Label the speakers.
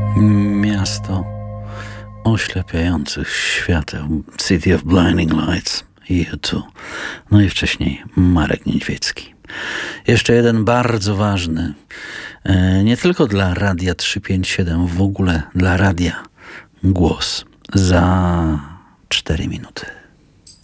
Speaker 1: Miasto oślepiających świateł, City of Blinding Lights, U2. No i wcześniej Marek Niedźwiecki. Jeszcze jeden bardzo ważny, nie tylko dla Radia 357, w ogóle dla radia, głos za 4 minuty.